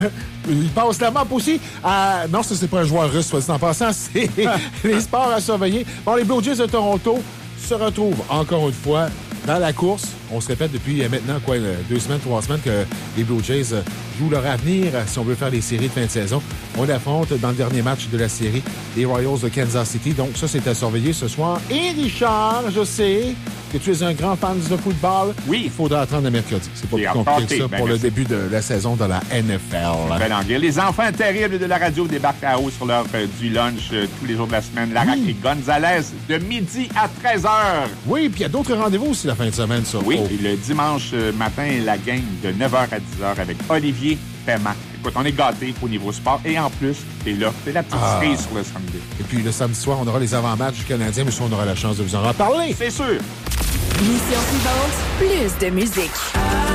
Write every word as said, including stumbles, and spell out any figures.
Il passe la map aussi à... Non, ça, c'est pas un joueur russe, soit dit en passant. C'est les sports à surveiller. Bon, les Blue Jays de Toronto se retrouvent encore une fois dans la course. On se répète depuis maintenant, quoi, deux semaines, trois semaines que les Blue Jays jouent leur avenir si on veut faire les séries de fin de saison. On affronte dans le dernier match de la série les Royals de Kansas City. Donc, ça, c'est à surveiller ce soir. Et Richard, je sais que tu es un grand fan de football. Oui. Il faudra attendre le mercredi. C'est pas Et plus compliqué que ça ben pour le merci. début de la saison de la N F L. Bel anglais. Les enfants terribles de la radio débarquent à haut sur l'heure euh, du lunch euh, tous les jours de la semaine. Larac Oui. et Gonzalez de midi à treize heures. Oui, puis il y a d'autres rendez-vous aussi la fin de semaine, ça. Oui, Oh. et le dimanche euh, matin, la game de neuf heures à dix heures avec Olivier Paiement. Écoute, on est gâtés au niveau sport. Et en plus, t'es là. C'est la petite Ah. cerise sur le samedi. Et puis le samedi soir, on aura les avant-matchs du Canadien, mais ça, on aura la chance de vous en reparler. C'est sûr. Mission suivante, plus de musique.